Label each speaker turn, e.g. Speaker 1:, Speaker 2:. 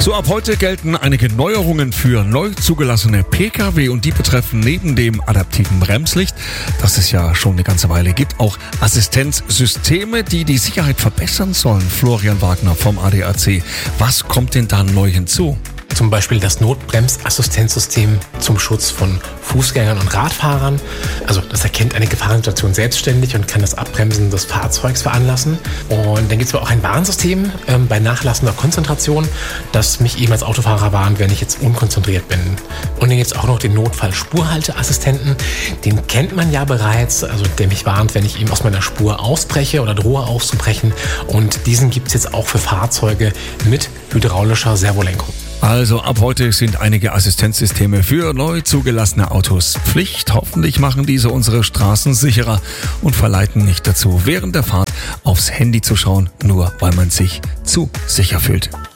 Speaker 1: So, ab heute gelten einige Neuerungen für neu zugelassene Pkw und die betreffen neben dem adaptiven Bremslicht, das es ja schon eine ganze Weile gibt, auch Assistenzsysteme, die die Sicherheit verbessern sollen. Florian Wagner vom ADAC. Was kommt denn da neu hinzu?
Speaker 2: Zum Beispiel das Notbremsassistenzsystem zum Schutz von Fußgängern und Radfahrern. Also das erkennt eine Gefahrensituation selbstständig und kann das Abbremsen des Fahrzeugs veranlassen. Und dann gibt es aber auch ein Warnsystem bei nachlassender Konzentration, das mich eben als Autofahrer warnt, wenn ich jetzt unkonzentriert bin. Und dann gibt es auch noch den Notfall-Spurhalteassistenten. Den kennt man ja bereits, also der mich warnt, wenn ich eben aus meiner Spur ausbreche oder drohe auszubrechen. Und diesen gibt es jetzt auch für Fahrzeuge mit hydraulischer Servolenkung.
Speaker 1: Also ab heute sind einige Assistenzsysteme für neu zugelassene Autos Pflicht. Hoffentlich machen diese unsere Straßen sicherer und verleiten nicht dazu, während der Fahrt aufs Handy zu schauen, nur weil man sich zu sicher fühlt.